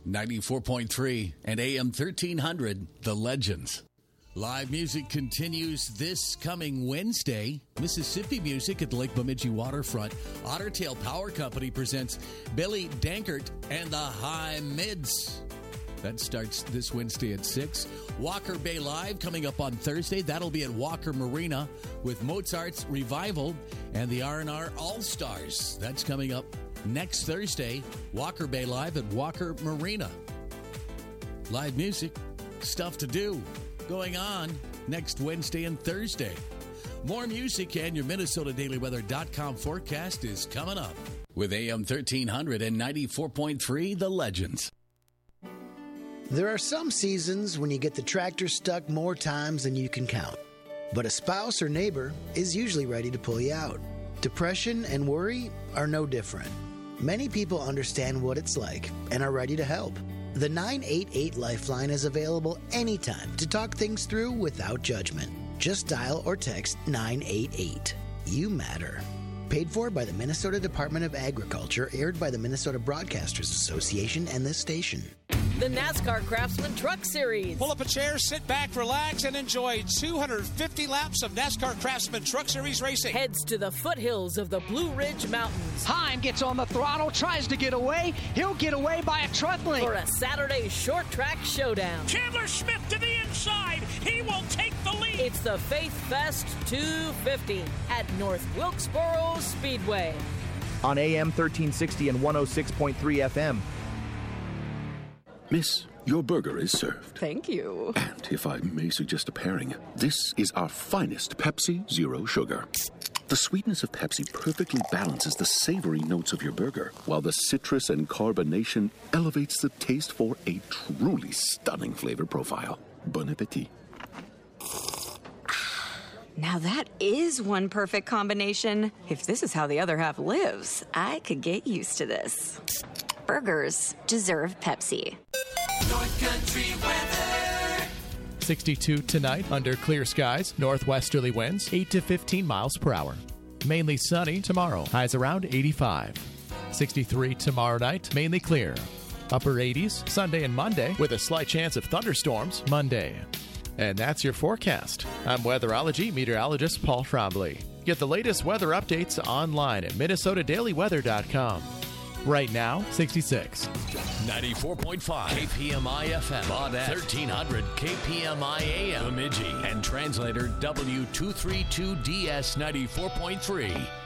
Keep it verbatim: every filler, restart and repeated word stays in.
ninety-four point three and A M thirteen hundred, The Legends. Live music continues this coming Wednesday. Mississippi music at the Lake Bemidji waterfront. Ottertail Power Company presents Billy Dankert and the High Mids. That starts this Wednesday at six. Walker Bay Live coming up on Thursday. That'll be at Walker Marina with Mozart's Revival and the R and R All-Stars. That's coming up next Thursday. Walker Bay Live at Walker Marina. Live music, stuff to do going on next Wednesday and Thursday. More music and your Minnesota Daily Weather dot com forecast is coming up with A M thirteen hundred and ninety-four point three, The Legends. There are some seasons when you get the tractor stuck more times than you can count. But a spouse or neighbor is usually ready to pull you out. Depression and worry are no different. Many people understand what it's like and are ready to help. The nine eight eight Lifeline is available anytime to talk things through without judgment. Just dial or text nine eight eight. You matter. Paid for by the Minnesota Department of Agriculture, aired by the Minnesota Broadcasters Association and this station. The NASCAR Craftsman Truck Series. Pull up a chair, sit back, relax, and enjoy two hundred fifty laps of NASCAR Craftsman Truck Series racing. Heads to the foothills of the Blue Ridge Mountains. Heim gets on the throttle, tries to get away. He'll get away by a truck link. For a Saturday short track showdown. Chandler Smith to the inside. He will take the lead. It's the Faith Fest two fifty at North Wilkesboro Speedway. On A M thirteen sixty and one oh six point three F M. Miss, your burger is served. Thank you. And if I may suggest a pairing, this is our finest Pepsi Zero Sugar. The sweetness of Pepsi perfectly balances the savory notes of your burger, while the citrus and carbonation elevates the taste for a truly stunning flavor profile. Bon appetit. Now that is one perfect combination. If this is how the other half lives, I could get used to this. Burgers deserve Pepsi. North Country weather. sixty-two tonight under clear skies. Northwesterly winds eight to fifteen miles per hour. Mainly sunny tomorrow. Highs around eighty-five. sixty-three tomorrow night. Mainly clear. Upper eighties Sunday and Monday with a slight chance of thunderstorms Monday. And that's your forecast. I'm weatherology meteorologist Paul Trombley. Get the latest weather updates online at Minnesota Daily Weather dot com. Right now, sixty-six. ninety-four point five K P M I F M, Baudette, thirteen hundred K P M I A M, Bemidji, and translator W two thirty-two D S ninety-four point three.